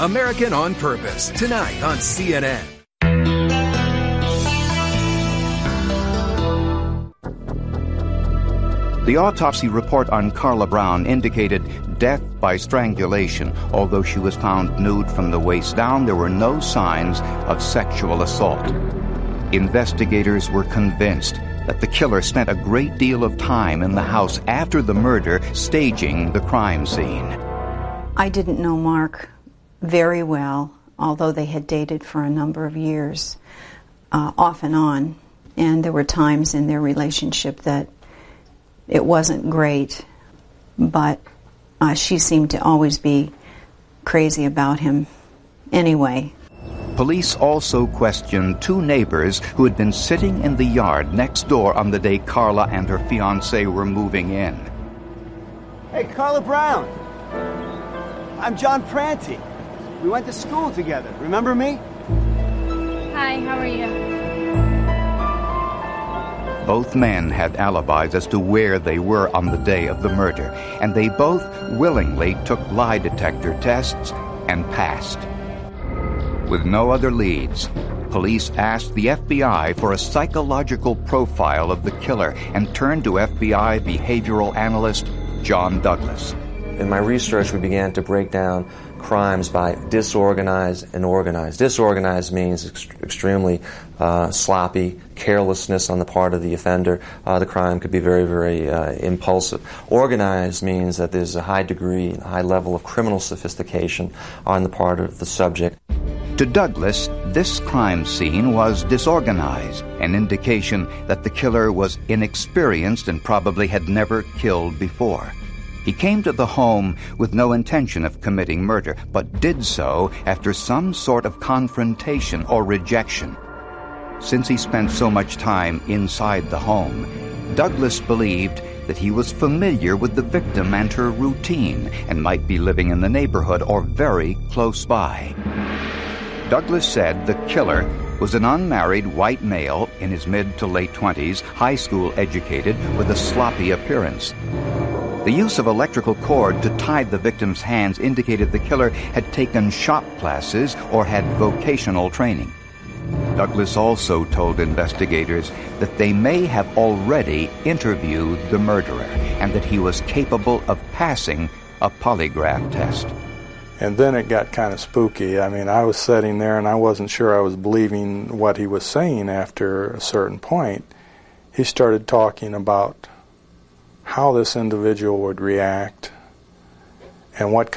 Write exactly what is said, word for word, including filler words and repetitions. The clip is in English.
American on Purpose, tonight on C N N. The autopsy report on Carla Brown indicated death by strangulation. Although she was found nude from the waist down, there were no signs of sexual assault. Investigators were convinced that the killer spent a great deal of time in the house after the murder, staging the crime scene. I didn't know Mark very well, although they had dated for a number of years, uh, off and on. And there were times in their relationship that it wasn't great, but uh, she seemed to always be crazy about him anyway. Police also questioned two neighbors who had been sitting in the yard next door on the day Carla and her fiancé were moving in. Hey, Carla Brown. I'm John Pranti. We went to school together. Remember me? Hi, how are you? Both men had alibis as to where they were on the day of the murder, and they both willingly took lie detector tests and passed. With no other leads, police asked the F B I for a psychological profile of the killer and turned to F B I behavioral analyst John Douglas. In my research, we began to break down crimes by disorganized and organized. Disorganized means ex- extremely uh, sloppy, carelessness on the part of the offender. Uh, the crime could be very, very uh, impulsive. Organized means that there's a high degree, a high level of criminal sophistication on the part of the subject. To Douglas, this crime scene was disorganized, an indication that the killer was inexperienced and probably had never killed before. He came to the home with no intention of committing murder, but did so after some sort of confrontation or rejection. Since he spent so much time inside the home, Douglas believed that he was familiar with the victim and her routine and might be living in the neighborhood or very close by. Douglas said the killer was an unmarried white male in his mid to late twenties, high school educated, with a sloppy appearance. The use of electrical cord to tie the victim's hands indicated the killer had taken shop classes or had vocational training. Douglas also told investigators that they may have already interviewed the murderer and that he was capable of passing a polygraph test. And then it got kind of spooky. I mean, I was sitting there and I wasn't sure I was believing what he was saying after a certain point. He started talking about how this individual would react and what